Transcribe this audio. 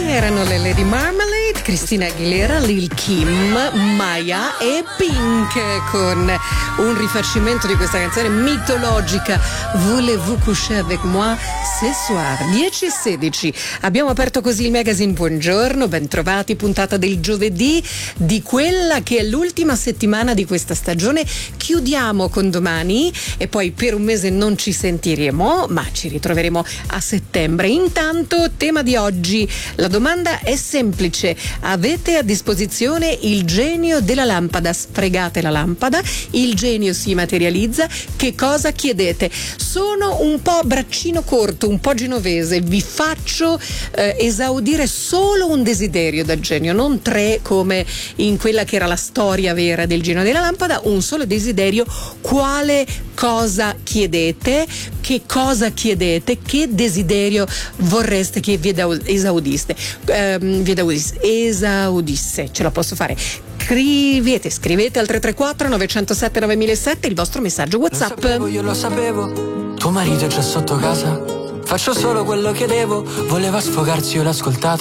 Erano le Lady Marmalade, Christina Aguilera, Lil Kim, Maya e Pink, con un rifacimento di questa canzone mitologica, Voulez-vous coucher avec moi ce soir? 10:16. Abbiamo aperto così il magazine. Buongiorno, bentrovati, puntata del giovedì di quella che è l'ultima settimana di questa stagione. Chiudiamo con domani e poi per un mese non ci sentiremo, ma ci ritroveremo a settembre. Intanto, tema di oggi, la domanda è semplice: avete a disposizione il genio della lampada? Sfregate la lampada, il genio si materializza, che cosa chiedete? Sono un po' braccino corto, un po' genovese, vi faccio esaudire solo un desiderio dal genio, non tre come in quella che era la storia vera del genio della lampada, un solo desiderio. Quale cosa chiedete? Che cosa chiedete? Che desiderio vorreste che vi esaudisse? Ce la posso fare? Scrivete al 334 907 9007 il vostro messaggio WhatsApp. Io lo sapevo, tuo marito è già sotto casa. Faccio solo quello che devo, voleva sfogarsi, io l'ho ascoltato.